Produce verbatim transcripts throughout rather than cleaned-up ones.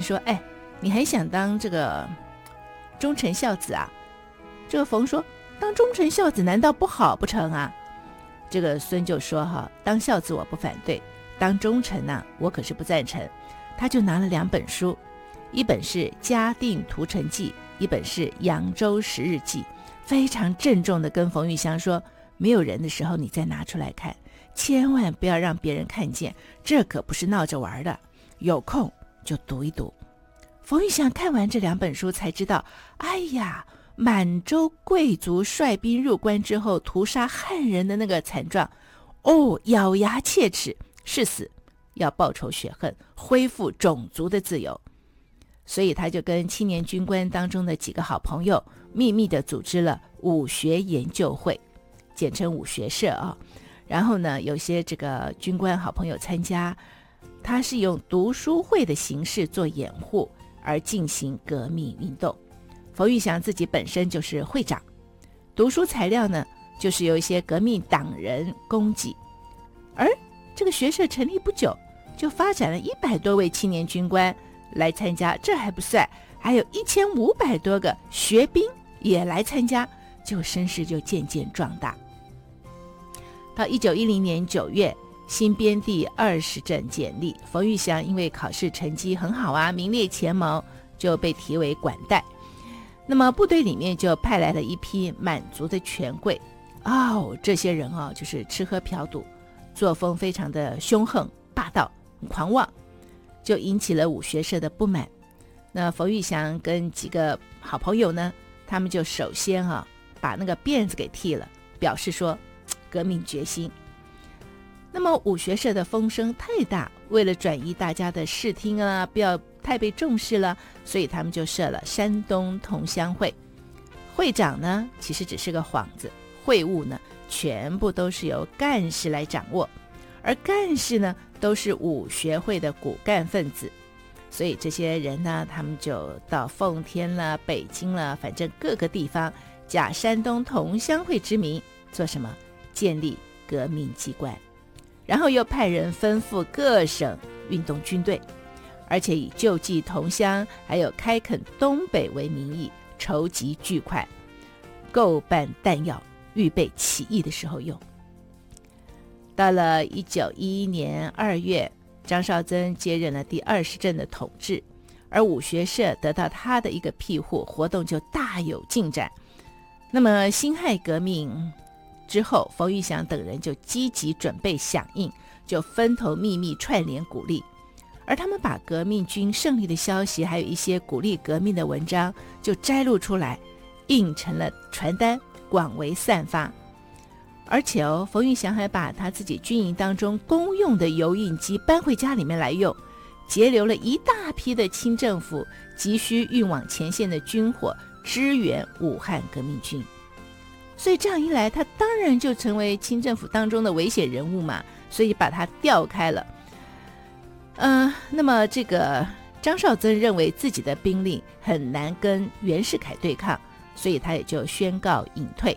说，哎，你还想当这个忠臣孝子啊？这个冯说，当忠臣孝子难道不好不成啊？这个孙就说哈，当孝子我不反对，当忠臣呢、啊，我可是不赞成。他就拿了两本书，一本是《嘉定屠城记》，一本是《扬州十日记》，非常郑重地跟冯玉祥说，没有人的时候你再拿出来看，千万不要让别人看见，这可不是闹着玩的，有空就读一读。冯玉祥看完这两本书才知道，哎呀，满洲贵族率兵入关之后屠杀汉人的那个惨状，哦，咬牙切齿，誓死要报仇雪恨，恢复种族的自由。所以他就跟青年军官当中的几个好朋友秘密地组织了武学研究会，简称武学社啊。然后呢，有些这个军官好朋友参加，他是用读书会的形式做掩护而进行革命运动。冯玉祥自己本身就是会长，读书材料呢就是由一些革命党人供给，而这个学社成立不久，就发展了一百多位青年军官来参加，这还不算，还有一千五百多个学兵也来参加，就声势就渐渐壮大。到一九一零年九月，新编第二十镇建立，冯玉祥因为考试成绩很好啊，名列前茅，就被提为管带。那么部队里面就派来了一批满族的权贵，哦，这些人哦，就是吃喝嫖赌，作风非常的凶横霸道，很狂妄，就引起了武学社的不满。那冯玉祥跟几个好朋友呢，他们就首先啊把那个辫子给剃了，表示说革命决心。那么武学社的风声太大，为了转移大家的视听啊，不要太被重视了，所以他们就设了山东同乡会。会长呢其实只是个幌子，会务呢全部都是由干事来掌握，而干事呢都是武学会的骨干分子。所以这些人呢，他们就到奉天了、北京了，反正各个地方假山东同乡会之名做什么？建立革命机关，然后又派人吩咐各省运动军队，而且以救济同乡还有开垦东北为名义筹集巨款，购办弹药，预备起义的时候用。到了一九一一年二月，张绍曾接任了第二十镇的统治，而武学社得到他的一个庇护，活动就大有进展。那么辛亥革命之后，冯玉祥等人就积极准备响应，就分头秘密串联鼓励，而他们把革命军胜利的消息还有一些鼓励革命的文章就摘录出来，印成了传单，广为散发。而且哦，冯玉祥还把他自己军营当中公用的油印机搬回家里面来用，截留了一大批的清政府急需运往前线的军火，支援武汉革命军。所以这样一来，他当然就成为清政府当中的危险人物嘛，所以把他调开了。呃，那么这个张绍曾认为自己的兵力很难跟袁世凯对抗，所以他也就宣告隐退，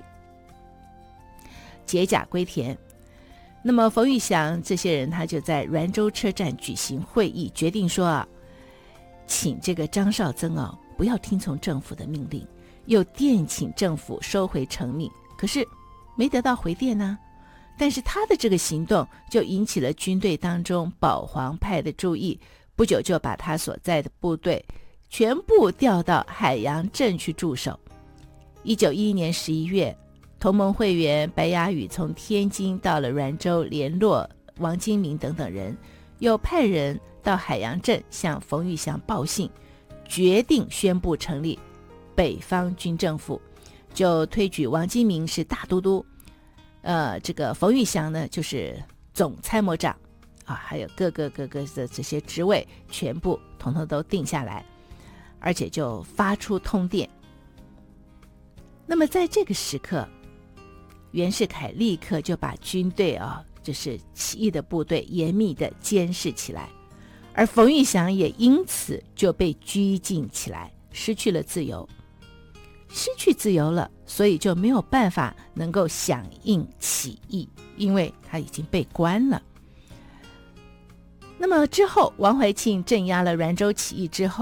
解甲归田。那么冯玉祥这些人，他就在滦州车站举行会议，决定说啊，请这个张绍曾啊不要听从政府的命令，又电请政府收回成命，可是没得到回电呢、啊。但是他的这个行动就引起了军队当中保皇派的注意，不久就把他所在的部队全部调到海洋镇去驻守。一九一一年十一月，同盟会员白牙宇从天津到了滦州，联络王金明等等人，又派人到海洋镇向冯玉祥报信，决定宣布成立北方军政府，就推举王金明是大都督，呃，这个冯玉祥呢就是总参谋长啊，还有各个各个的这些职位全部统统都定下来，而且就发出通电。那么在这个时刻，袁世凯立刻就把军队啊，就是起义的部队严密的监视起来，而冯玉祥也因此就被拘禁起来，失去了自由。失去自由了，所以就没有办法能够响应起义，因为他已经被关了。那么之后，王怀庆镇压了滦州起义之后，